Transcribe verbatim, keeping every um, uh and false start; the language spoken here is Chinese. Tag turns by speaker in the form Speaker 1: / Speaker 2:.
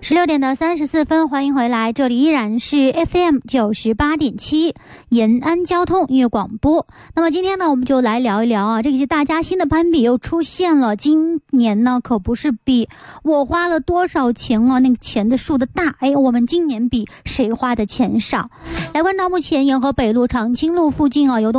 Speaker 1: 十六点的三十四分，欢迎回来，这里依然是 F M 九十八点七延安交通音乐广播。那么今天呢，我们就来聊一聊啊，这些大家新的攀比又出现了。今年呢，可不是比我花了多少钱啊，那个钱的数的大，哎，我们今年比谁花的钱少。来看到目前沿河北路、长青路附近啊，有